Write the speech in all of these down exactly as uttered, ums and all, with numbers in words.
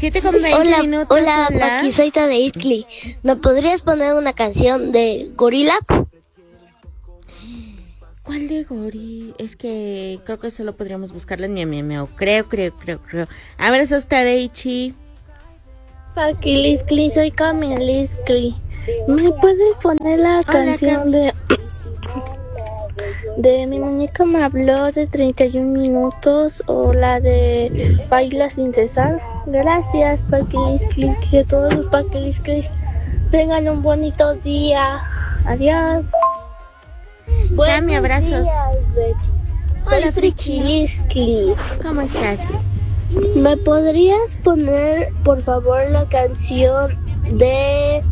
siete con veinte hola, minutos. Hola, hola, Paqui, soy Tadeitli. ¿Me podrías poner una canción de Gorila? ¿Cuál de Gori? Es que creo que solo podríamos buscarla en mi Miau Miau. Creo, creo, creo, creo. A ver, eso está Deichi. Paqui Liscli, soy Cami Liscli. ¿Me puedes poner la Hola, canción Cami. de de Mi muñeca me habló de treinta y un minutos o la de Baila sin cesar? Gracias, Paqui Liscli, y a todos los Paqui Liscli. Tengan un bonito día. Adiós. Cami, abrazos. Días, Betty. Soy Hola, Frichi Liscli. ¿Cómo estás? ¿Me podrías poner, por favor, la canción de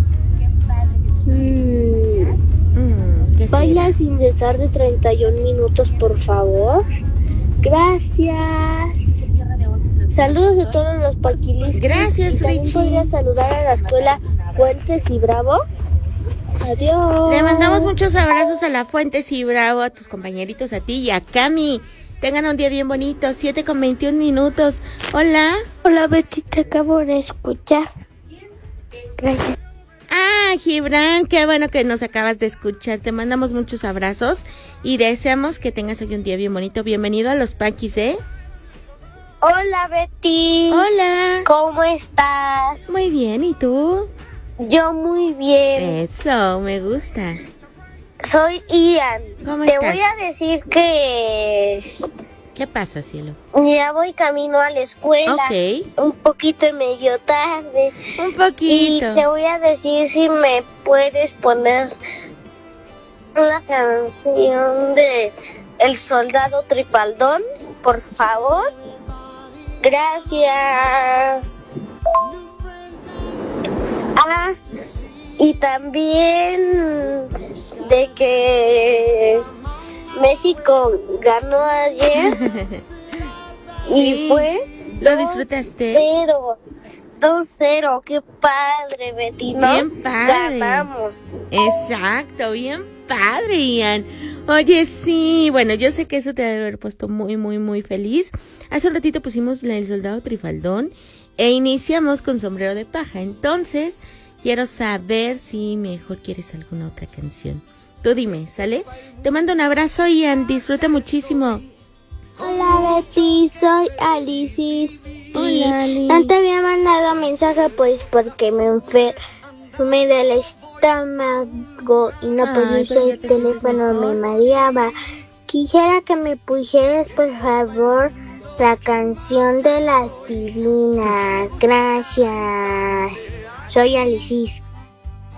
mmm, mm, Baila sin cesar de treinta y un minutos, por favor? Gracias. Saludos a todos los paquilis. Gracias, y también Richie. podrías saludar a la escuela Fuentes y Bravo. Adiós. Le mandamos muchos abrazos a la Fuentes y Bravo, a tus compañeritos, a ti y a Cami. Tengan un día bien bonito, siete con veintiún minutos. Hola. Hola, Betty, te acabo de escuchar. Gracias. Ah, Gibran, qué bueno que nos acabas de escuchar. Te mandamos muchos abrazos y deseamos que tengas hoy un día bien bonito. Bienvenido a los Paquis, ¿eh? Hola, Betty. Hola. ¿Cómo estás? Muy bien, ¿y tú? Yo muy bien. Eso, me gusta. Soy Ian. ¿Cómo Te estás? voy a decir que ¿Qué pasa, cielo? ya voy camino a la escuela. Ok. Un poquito medio tarde. Un poquito. Y te voy a decir si me puedes poner una canción de El Soldado Trifaldón, por favor. Gracias. Ah, y también de que México ganó ayer y Sí. fue ¿Lo disfrutaste? dos cero. dos cero, qué padre, Betty, ¿no? Bien padre. Ganamos. Exacto, bien padre, Ian. Oye, sí, bueno, yo sé que eso te debe haber puesto muy, muy, muy feliz. Hace un ratito pusimos El Soldado Trifaldón e iniciamos con Sombrero de Paja. Entonces, quiero saber si mejor quieres alguna otra canción. Tú dime, ¿sale? Te mando un abrazo, Ian. Disfruta muchísimo. Hola, Betty, soy Alicis. Hola, Ali. No te había mandado mensaje pues porque me enfermé del estómago y no Ay, podía usar pero ya el te teléfono, sientes me mejor. mareaba. Quisiera que me pusieras por favor la canción de las divinas. Gracias. Soy Alicis.